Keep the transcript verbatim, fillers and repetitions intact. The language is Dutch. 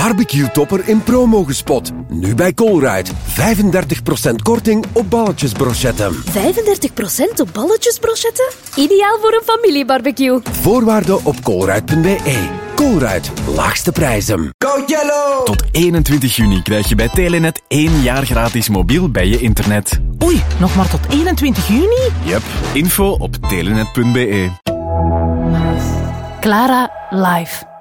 Barbecue-topper in promo gespot. Nu bij Colruyt. vijfendertig procent korting op balletjesbrochetten. vijfendertig procent op balletjesbrochetten? Ideaal voor een familiebarbecue. Voorwaarden op colruyt punt b e. Colruyt. Laagste prijzen. Go Yellow! Tot eenentwintig juni krijg je bij Telenet één jaar gratis mobiel bij je internet. Oei, nog maar tot eenentwintig juni? Yep, info op telenet punt b e. Clara live.